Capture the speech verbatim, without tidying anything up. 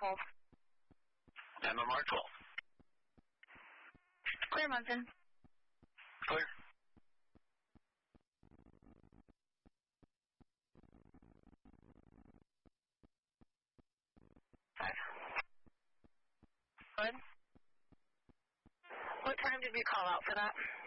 twelve. M M R twelve. Clear, Munson. Clear. Five. Good. What time did we call out for that?